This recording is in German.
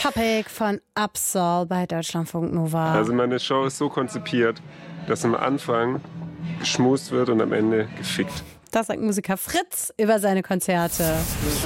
Topic von Absol bei Deutschlandfunk Nova. Also meine Show ist so konzipiert, dass am Anfang geschmust wird und am Ende gefickt. Das sagt Musiker Fritz über seine Konzerte.